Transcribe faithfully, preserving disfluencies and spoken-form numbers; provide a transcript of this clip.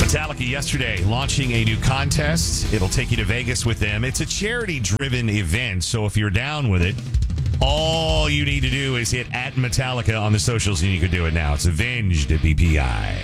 Metallica yesterday launching a new contest. It'll take you to Vegas with them. It's a charity-driven event, so if you're down with it, all you need to do is hit at Metallica on the socials, and you can do it now. It's Avenged at B P I.